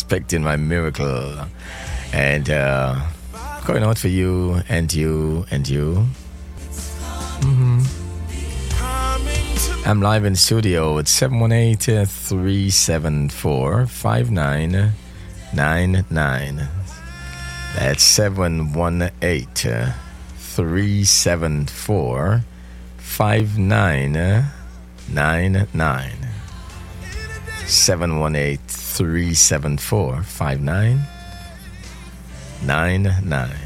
expecting my miracle. And going out for you and you and you. I'm live in studio at 718-374-5999. That's 718-374-5999. 718-374-5999.